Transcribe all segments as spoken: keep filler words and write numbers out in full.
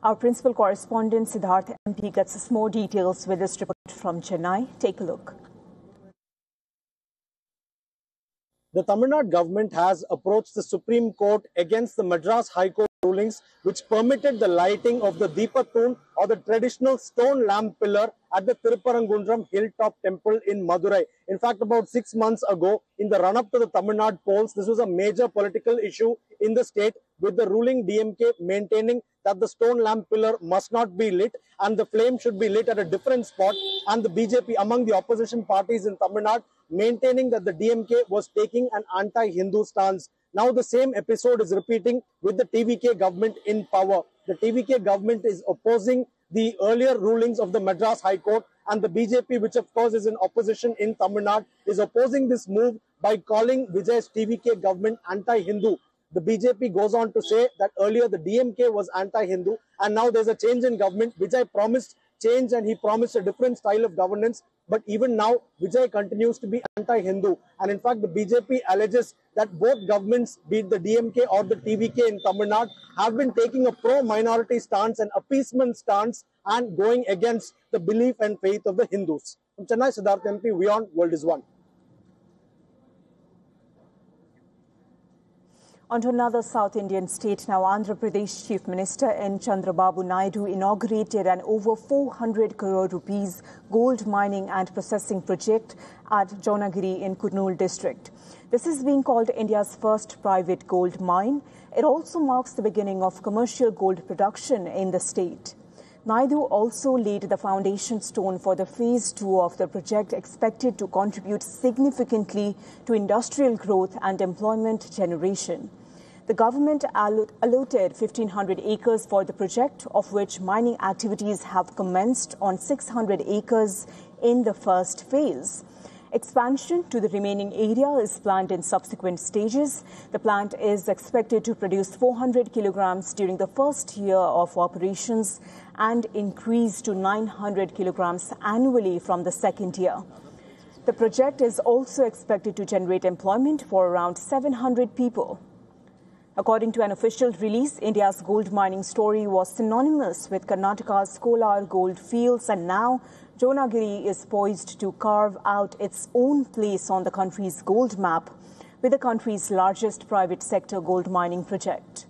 Our principal correspondent, Siddharth M P, gets us more details with this report from Chennai. Take a look. The Tamil Nadu government has approached the Supreme Court against the Madras High Court rulings which permitted the lighting of the Deepathoon or the traditional stone lamp pillar at the Tirupparangundram Hilltop Temple in Madurai. In fact, about six months ago, in the run-up to the Tamil Nadu polls, this was a major political issue in the state, with the ruling D M K maintaining that the stone lamp pillar must not be lit and the flame should be lit at a different spot, and the B J P among the opposition parties in Tamil Nadu maintaining that the D M K was taking an anti-Hindu stance. Now the same episode is repeating with the T V K government in power. The T V K government is opposing the earlier rulings of the Madras High Court, and the B J P, which of course is in opposition in Tamil Nadu, is opposing this move by calling Vijay's T V K government anti-Hindu. The B J P goes on to say that earlier the D M K was anti-Hindu and now there's a change in government. Vijay promised change and he promised a different style of governance. But even now, Vijay continues to be anti-Hindu. And in fact, the B J P alleges that both governments, be it the D M K or the T V K in Tamil Nadu, have been taking a pro-minority stance, an appeasement stance, and going against the belief and faith of the Hindus. From Chennai, Siddharth M P, WION, World is One. On to another South Indian state now. Andhra Pradesh Chief Minister N. Chandrababu Naidu inaugurated an over four hundred crore rupees gold mining and processing project at Jonagiri in Kurnool district. This is being called India's first private gold mine. It also marks the beginning of commercial gold production in the state. Naidu also laid the foundation stone for the phase two of the project, expected to contribute significantly to industrial growth and employment generation. The government allotted fifteen hundred acres for the project, of which mining activities have commenced on six hundred acres in the first phase. Expansion to the remaining area is planned in subsequent stages. The plant is expected to produce four hundred kilograms during the first year of operations and increase to nine hundred kilograms annually from the second year. The project is also expected to generate employment for around seven hundred people. According to an official release, India's gold mining story was synonymous with Karnataka's Kolar gold fields, and now Jonagiri is poised to carve out its own place on the country's gold map with the country's largest private sector gold mining project.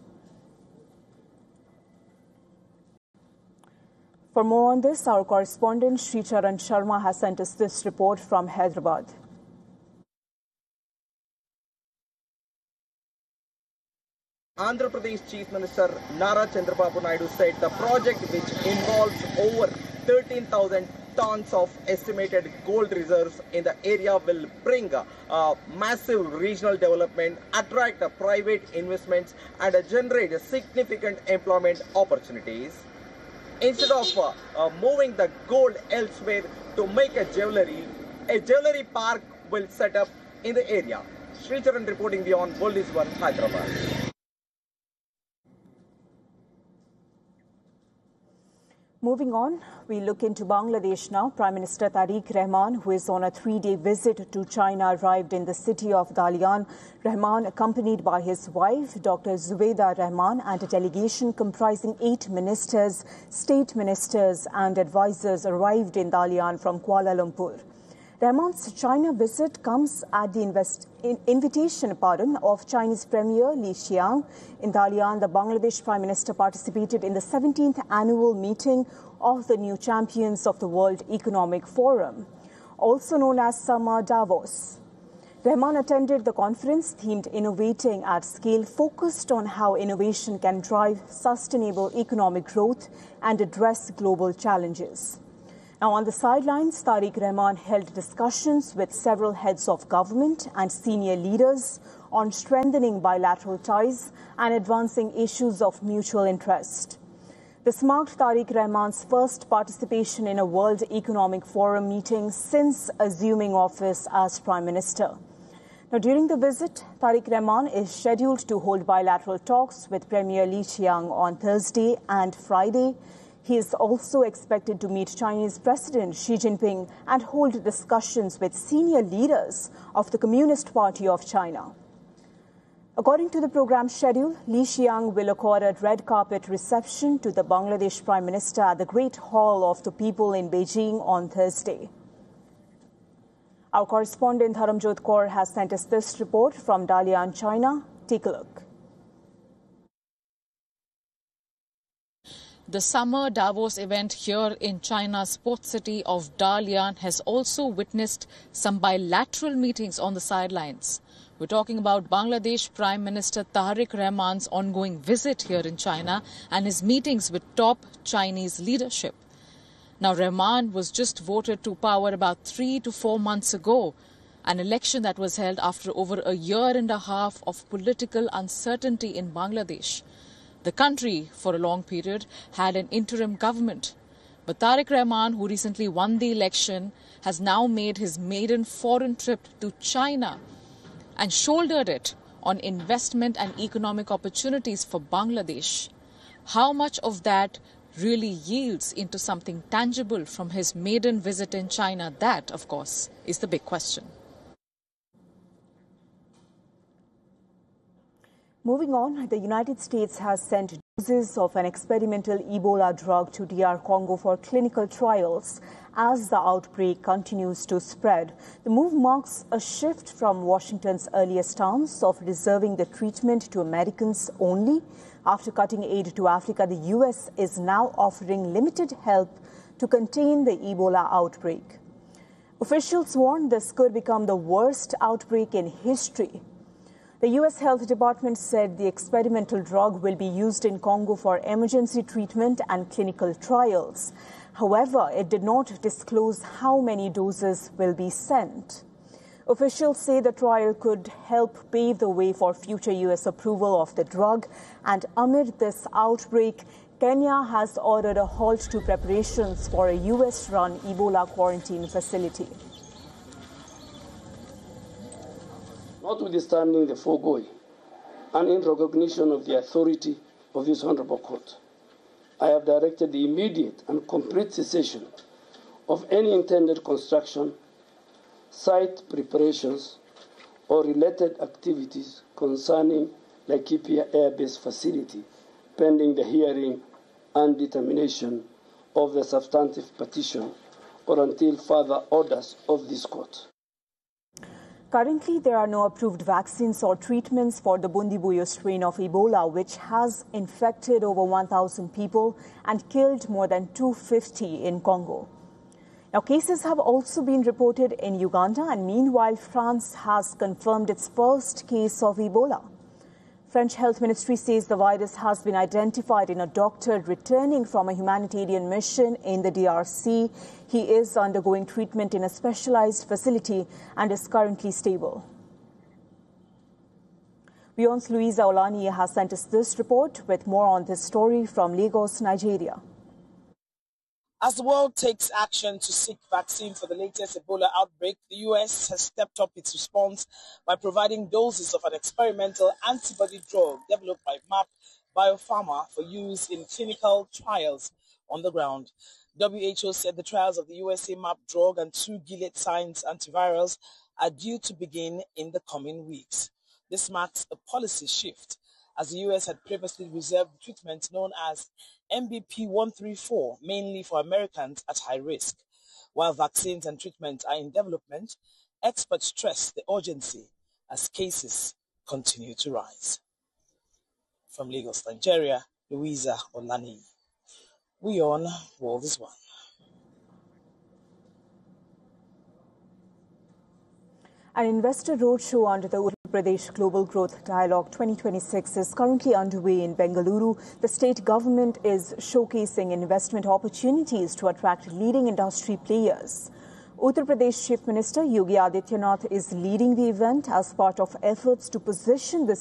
For more on this, our correspondent Sricharan Sharma has sent us this report from Hyderabad. Andhra Pradesh Chief Minister Nara Chandrababu Naidu said the project, which involves over thirteen thousand tons of estimated gold reserves in the area, will bring uh, massive regional development, attract uh, private investments and uh, generate significant employment opportunities. Instead of uh, uh, moving the gold elsewhere to make a jewellery, a jewellery park will set up in the area. Sricharan reporting beyond World is One, Hyderabad. Moving on, we look into Bangladesh now. Prime Minister Tariq Rahman, who is on a three-day visit to China, arrived in the city of Dalian. Rahman, accompanied by his wife, Doctor Zubaida Rahman, and a delegation comprising eight ministers, state ministers and advisors, arrived in Dalian from Kuala Lumpur. Rahman's China visit comes at the invest in invitation pardon, of Chinese Premier Li Qiang. In Dalian, the Bangladesh Prime Minister participated in the seventeenth annual meeting of the new champions of the World Economic Forum, also known as Summer Davos. Rahman attended the conference themed Innovating at Scale, focused on how innovation can drive sustainable economic growth and address global challenges. Now, on the sidelines, Tariq Rahman held discussions with several heads of government and senior leaders on strengthening bilateral ties and advancing issues of mutual interest. This marked Tariq Rahman's first participation in a World Economic Forum meeting since assuming office as Prime Minister. Now, during the visit, Tariq Rahman is scheduled to hold bilateral talks with Premier Li Qiang on Thursday and Friday. He is also expected to meet Chinese President Xi Jinping and hold discussions with senior leaders of the Communist Party of China. According to the program schedule, Li Qiang will accord a red carpet reception to the Bangladesh Prime Minister at the Great Hall of the People in Beijing on Thursday. Our correspondent Dharamjot Kaur has sent us this report from Dalian, China. Take a look. The summer Davos event here in China's sports city of Dalian has also witnessed some bilateral meetings on the sidelines. We're talking about Bangladesh Prime Minister Tariq Rahman's ongoing visit here in China and his meetings with top Chinese leadership. Now, Rahman was just voted to power about three to four months ago, an election that was held after over a year and a half of political uncertainty in Bangladesh. The country, for a long period, had an interim government. But Tariq Rahman, who recently won the election, has now made his maiden foreign trip to China and shouldered it on investment and economic opportunities for Bangladesh. How much of that really yields into something tangible from his maiden visit in China? That, of course, is the big question. Moving on, the United States has sent doses of an experimental Ebola drug to D R Congo for clinical trials as the outbreak continues to spread. The move marks a shift from Washington's earlier stance of reserving the treatment to Americans only. After cutting aid to Africa, the U S is now offering limited help to contain the Ebola outbreak. Officials warn this could become the worst outbreak in history. The U S Health Department said the experimental drug will be used in Congo for emergency treatment and clinical trials. However, it did not disclose how many doses will be sent. Officials say the trial could help pave the way for future U S approval of the drug. And amid this outbreak, Kenya has ordered a halt to preparations for a U S-run Ebola quarantine facility. Notwithstanding the foregoing, and in recognition of the authority of this Honorable Court, I have directed the immediate and complete cessation of any intended construction, site preparations, or related activities concerning Laikipia Air Base facility, pending the hearing and determination of the substantive petition or until further orders of this Court. Currently, there are no approved vaccines or treatments for the Bundibugyo strain of Ebola, which has infected over one thousand people and killed more than two hundred fifty in Congo. Now, cases have also been reported in Uganda, and meanwhile, France has confirmed its first case of Ebola. French Health Ministry says the virus has been identified in a doctor returning from a humanitarian mission in the D R C. He is undergoing treatment in a specialized facility and is currently stable. Beyonce Louisa Olani has sent us this report with more on this story from Lagos, Nigeria. As the world takes action to seek vaccine for the latest Ebola outbreak, the U S has stepped up its response by providing doses of an experimental antibody drug developed by MAP Biopharma for use in clinical trials on the ground. W H O said the trials of the U S A MAP drug and two Gilead Sciences antivirals are due to begin in the coming weeks. This marks a policy shift, as the U S had previously reserved the treatment known as M B P one thirty-four mainly for Americans at high risk. While vaccines and treatment are in development, experts stress the urgency as cases continue to rise. From Lagos, Nigeria, Louisa Olani. We on World is One. An investor roadshow under the Uttar Pradesh Global Growth Dialogue twenty twenty-six is currently underway in Bengaluru. The state government is showcasing investment opportunities to attract leading industry players. Uttar Pradesh Chief Minister Yogi Adityanath is leading the event as part of efforts to position the